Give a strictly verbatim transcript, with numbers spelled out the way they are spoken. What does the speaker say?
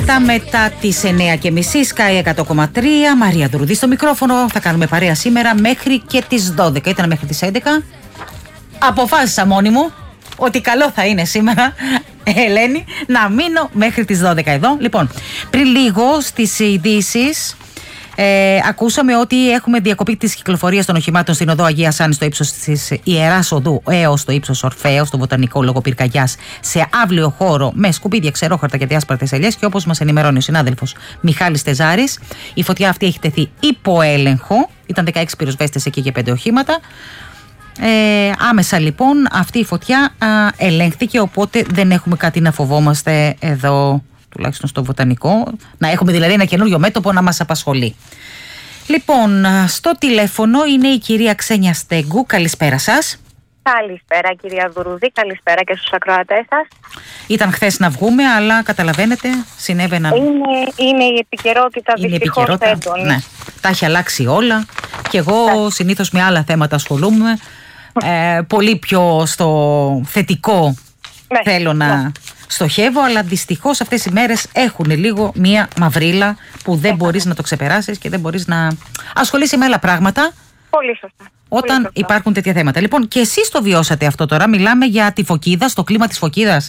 λεπτά μετά τις εννιά και μισή, Sky εκατό κόμμα τρία, Μαρία Δουρουδή στο μικρόφωνο. Θα κάνουμε παρέα σήμερα μέχρι και τις δώδεκα. Ήταν μέχρι τις έντεκα. Αποφάσισα μόνη μου ότι καλό θα είναι σήμερα, Ελένη, να μείνω μέχρι τις δώδεκα εδώ. Λοιπόν, πριν λίγο στις ειδήσεις ε, ακούσαμε ότι έχουμε διακοπή της κυκλοφορίας των οχημάτων στην οδό Αγίας Άννης στο ύψος της Ιεράς Οδού έως το ύψος Ορφέως, στο Βοτανικό Λόγο Πυρκαγιάς, σε αύλιο χώρο με σκουπίδια, ξερόχαρτα και διάσπαρτες ελιές. Και όπως μας ενημερώνει ο συνάδελφος Μιχάλης Τεζάρης, η φωτιά αυτή έχει τεθεί υπό έλεγχο. Ήταν δεκαέξι πυροσβέστες εκεί και πέντε οχήματα. Ε, άμεσα λοιπόν αυτή η φωτιά α, ελέγχθηκε, οπότε δεν έχουμε κάτι να φοβόμαστε εδώ, τουλάχιστον στο Βοτανικό, να έχουμε δηλαδή ένα καινούριο μέτωπο να μας απασχολεί. Λοιπόν, στο τηλέφωνο είναι η κυρία Ξένια Στέγκου. Καλησπέρα σας. Καλησπέρα κυρία Δουρουδή, καλησπέρα και στους ακροατές σας. Ήταν χθες να βγούμε, αλλά καταλαβαίνετε, συνέβαιναν. Είναι, είναι η επικαιρότητα δυστυχώς έντονη. Ναι, τα έχει αλλάξει όλα και εγώ συνήθως με άλλα θέματα ασχολούμαι. Ε, πολύ πιο στο θετικό ναι, θέλω να ναι. στοχεύω, αλλά δυστυχώς αυτές οι μέρες έχουν λίγο μία μαυρίλα που δεν ναι. μπορείς να το ξεπεράσεις και δεν μπορείς να ασχολείσαι με άλλα πράγματα. Πολύ σωστά. Όταν Πολύ σωστά. υπάρχουν τέτοια θέματα. Λοιπόν, και εσείς το βιώσατε αυτό τώρα. Μιλάμε για τη Φωκίδα, στο κλίμα της Φωκίδας.